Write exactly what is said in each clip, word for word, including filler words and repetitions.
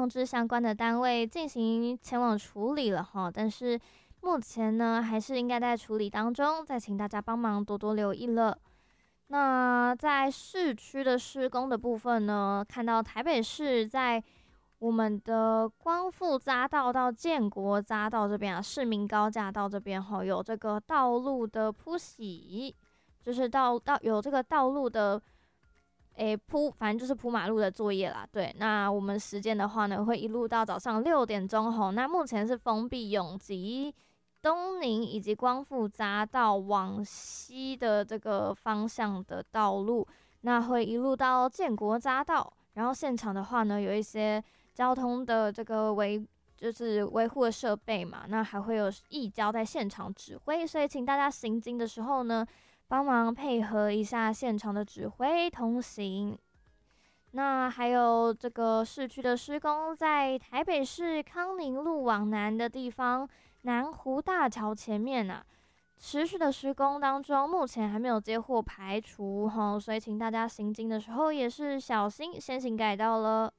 通知相关的单位进行前往处理了哈，但是目前呢还是应该在处理当中，再请大家帮忙多多留意了。那在市区的施工的部分呢，看到台北市在我们的光复匝道到建国匝道这边啊，市民高架道这边哈，有这个道路的铺洗，就是道道有这个道路的诶铺，反正就是铺马路的作业啦。对，那我们时间的话呢，会一路到早上六点钟吼。那目前是封闭永吉、东宁以及光复匝道往西的这个方向的道路，那会一路到建国匝道。然后现场的话呢，有一些交通的这个维就是维护的设备嘛，那还会有义交在现场指挥，所以请大家行经的时候呢，帮忙配合一下现场的指挥同行。那还有这个市区的施工，在台北市康宁路往南的地方，南湖大桥前面啊，持续的施工当中，目前还没有接获排除哈，所以请大家行经的时候也是小心先行改道了。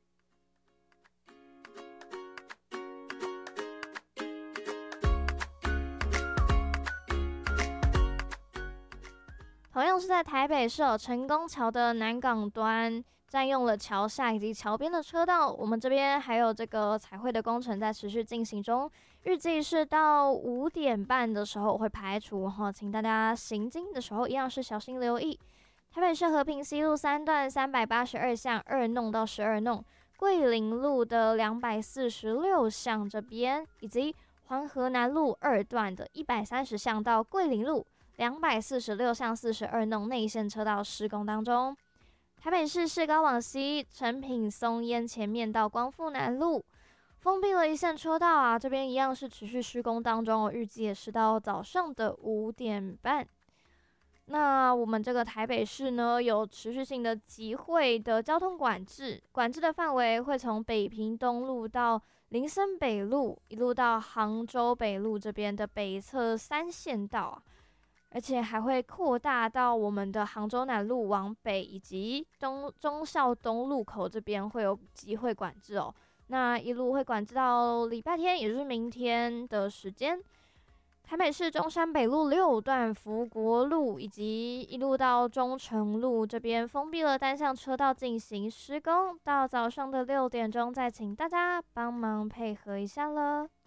同样是在台北市成功桥的南港端，占用了桥下以及桥边的车道。我们这边还有这个彩绘的工程在持续进行中，预计是到五点半的时候会排除哈，请大家行经的时候一样是小心留意。台北市和平西路三段三百八十二巷二弄到十二弄，桂林路的两百四十六巷这边，以及黄河南路二段的一百三十巷到桂林路两百四十六巷四十二弄内线车道施工当中。台北市市高往西成品松烟前面到光复南路封闭了一线车道啊，这边一样是持续施工当中，预计也是到早上的五点半。那我们这个台北市呢，有持续性的集会的交通管制，管制的范围会从北平东路到林森北路，一路到杭州北路这边的北侧三线道啊，而且还会扩大到我们的杭州南路往北，以及东忠孝东路口这边会有集会管制哦。那一路会管制到礼拜天，也就是明天的时间。台北市中山北路六段福国路以及一路到中城路这边封闭了单向车道进行施工，到早上的六点钟，再请大家帮忙配合一下了。